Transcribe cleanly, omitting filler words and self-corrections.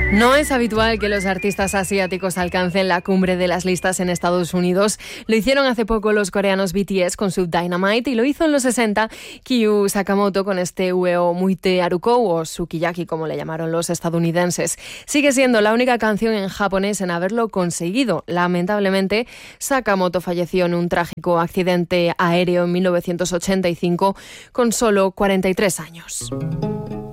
No es habitual que los artistas asiáticos alcancen la cumbre de las listas en Estados Unidos. Lo hicieron hace poco los coreanos BTS con su Dynamite y lo hizo en los 60 Kyu Sakamoto con este Ueo Muite Arukou o Sukiyaki, como le llamaron los estadounidenses. Sigue siendo la única canción en japonés en haberlo conseguido. Lamentablemente, Sakamoto falleció en un trágico accidente aéreo en 1985 con solo 43 años.